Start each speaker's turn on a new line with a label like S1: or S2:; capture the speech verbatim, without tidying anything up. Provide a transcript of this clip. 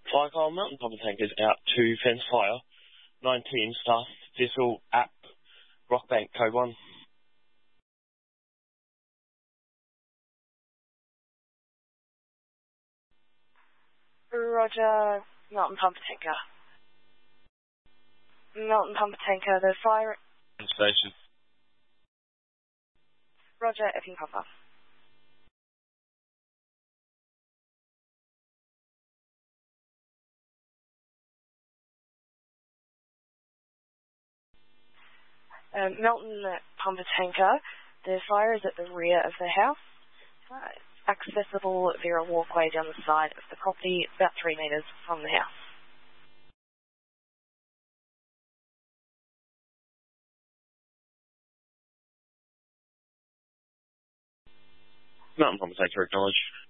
S1: Fire car mountain pumper tankers out to Fence Fire, nineteen staff, Thistle, App, Rockbank, code one.
S2: Roger, mountain pumper tanker. Mountain pumper tanker, the fire...
S1: Station.
S2: Roger, Epping pumper. Um, mountain pumper tanker, the fire is at the rear of the house. Uh, it's accessible via a walkway down the side of the property, about three metres from the house.
S1: Mountain pumper tanker acknowledged.